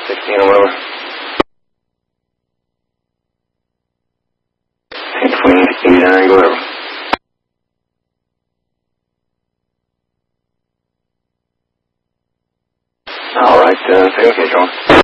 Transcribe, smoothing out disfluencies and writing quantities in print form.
16 or whatever. 89, go whatever. All right, okay, John.